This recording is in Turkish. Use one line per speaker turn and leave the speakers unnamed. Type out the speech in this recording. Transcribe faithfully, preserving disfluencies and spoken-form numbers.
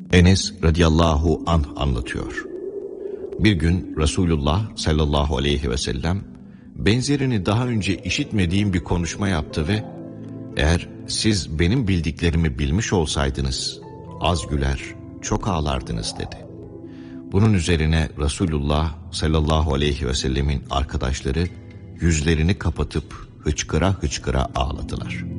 Enes radıyallahu anh anlatıyor. Bir gün Resulullah sallallahu aleyhi ve sellem benzerini daha önce işitmediğim bir konuşma yaptı ve eğer siz benim bildiklerimi bilmiş olsaydınız az güler, çok ağlardınız dedi. Bunun üzerine Resulullah sallallahu aleyhi ve sellemin arkadaşları yüzlerini kapatıp hıçkıra hıçkıra ağladılar.